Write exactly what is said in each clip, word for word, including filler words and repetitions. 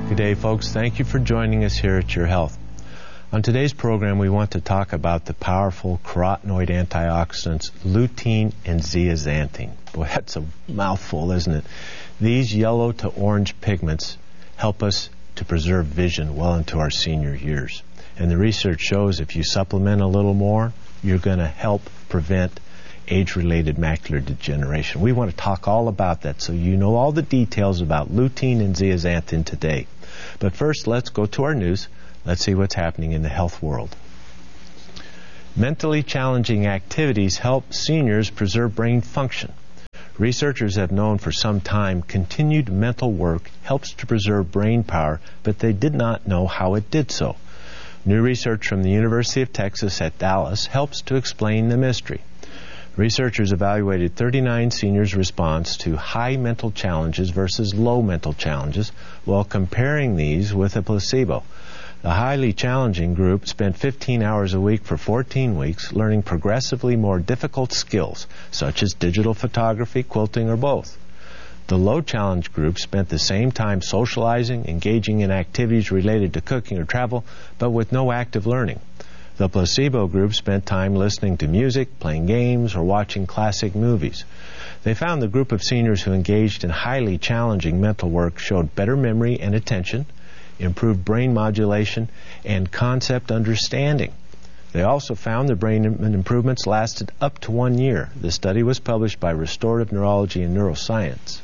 Good day, folks. Thank you for joining us here at Your Health. On today's program, we want to talk about the powerful carotenoid antioxidants lutein and zeaxanthin. Boy, that's a mouthful, isn't it? These yellow to orange pigments help us to preserve vision well into our senior years. And the research shows if you supplement a little more, you're going to help prevent age-related macular degeneration. We want to talk all about that so you know all the details about lutein and zeaxanthin today. But first, let's go to our news. Let's see what's happening in the health world. Mentally challenging activities help seniors preserve brain function. Researchers have known for some time continued mental work helps to preserve brain power, but they did not know how it did so. New research from the University of Texas at Dallas helps to explain the mystery. Researchers evaluated thirty-nine seniors' response to high mental challenges versus low mental challenges while comparing these with a placebo. The highly challenging group spent fifteen hours a week for fourteen weeks learning progressively more difficult skills, such as digital photography, quilting, or both. The low challenge group spent the same time socializing, engaging in activities related to cooking or travel, but with no active learning. The placebo group spent time listening to music, playing games, or watching classic movies. They found the group of seniors who engaged in highly challenging mental work showed better memory and attention, improved brain modulation, and concept understanding. They also found the brain improvements lasted up to one year. The study was published by Restorative Neurology and Neuroscience.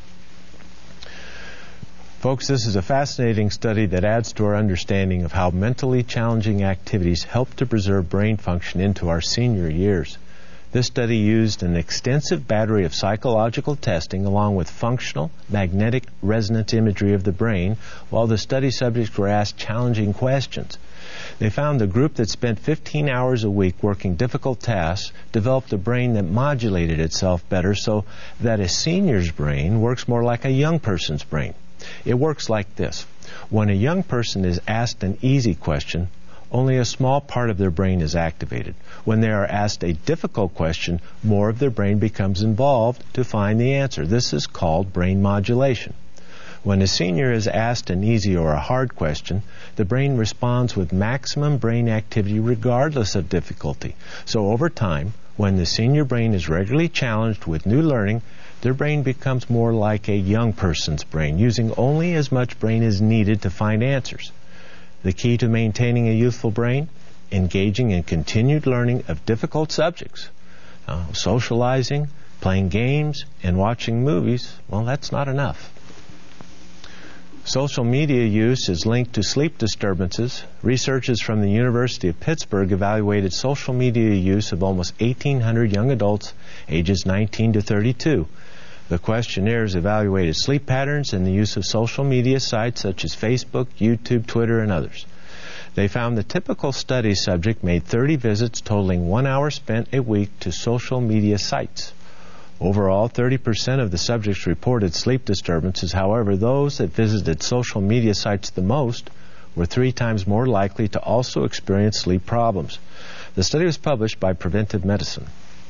Folks, this is a fascinating study that adds to our understanding of how mentally challenging activities help to preserve brain function into our senior years. This study used an extensive battery of psychological testing along with functional magnetic resonance imagery of the brain while the study subjects were asked challenging questions. They found the group that spent fifteen hours a week working difficult tasks developed a brain that modulated itself better so that a senior's brain works more like a young person's brain. It works like this. When a young person is asked an easy question, only a small part of their brain is activated. When they are asked a difficult question, more of their brain becomes involved to find the answer. This is called brain modulation. When a senior is asked an easy or a hard question, the brain responds with maximum brain activity regardless of difficulty. So over time, when the senior brain is regularly challenged with new learning, their brain becomes more like a young person's brain, using only as much brain as needed to find answers. The key to maintaining a youthful brain? Engaging in continued learning of difficult subjects. Uh, socializing, playing games, and watching movies, well, that's not enough. Social media use is linked to sleep disturbances. Researchers from the University of Pittsburgh evaluated social media use of almost eighteen hundred young adults ages nineteen to thirty-two. The questionnaires evaluated sleep patterns and the use of social media sites such as Facebook, YouTube, Twitter, and others. They found the typical study subject made thirty visits totaling one hour spent a week to social media sites. Overall, thirty percent of the subjects reported sleep disturbances. However, those that visited social media sites the most were three times more likely to also experience sleep problems. The study was published by Preventive Medicine.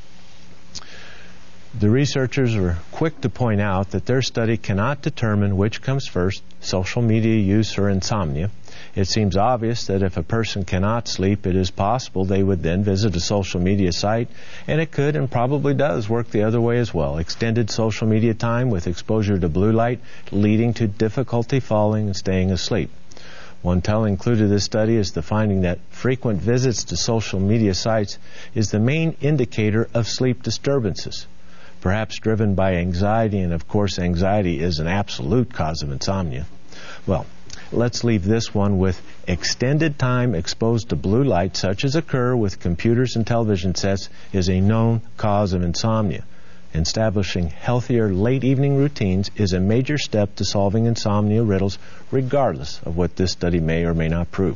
The researchers were quick to point out that their study cannot determine which comes first, social media use or insomnia. It seems obvious that if a person cannot sleep, it is possible they would then visit a social media site, and it could and probably does work the other way as well. Extended social media time with exposure to blue light leading to difficulty falling and staying asleep. One telling clue to this study is the finding that frequent visits to social media sites is the main indicator of sleep disturbances, perhaps driven by anxiety, and of course anxiety is an absolute cause of insomnia. Well, let's leave this one with extended time exposed to blue light, such as occur with computers and television sets, is a known cause of insomnia. Establishing healthier late evening routines is a major step to solving insomnia riddles, regardless of what this study may or may not prove.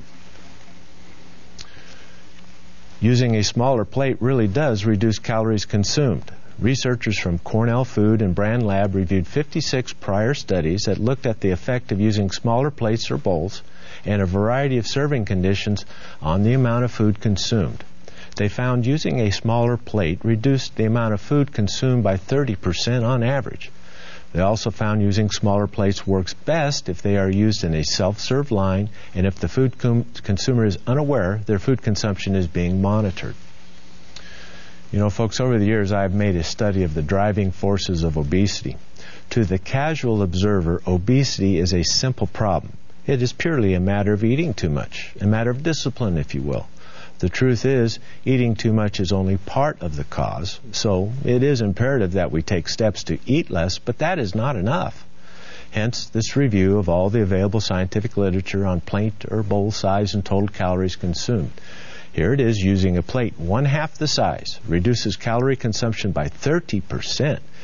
Using a smaller plate really does reduce calories consumed. Researchers from Cornell Food and Brand Lab reviewed fifty-six prior studies that looked at the effect of using smaller plates or bowls and a variety of serving conditions on the amount of food consumed. They found using a smaller plate reduced the amount of food consumed by thirty percent on average. They also found using smaller plates works best if they are used in a self-serve line and if the food com- consumer is unaware their food consumption is being monitored. You know, folks, over the years I've made a study of the driving forces of obesity. To the casual observer, obesity is a simple problem. It is purely a matter of eating too much, a matter of discipline, if you will. The truth is, eating too much is only part of the cause, so it is imperative that we take steps to eat less, but that is not enough. Hence, this review of all the available scientific literature on plate or bowl size and total calories consumed. Here it is, using a plate one half the size reduces calorie consumption by thirty percent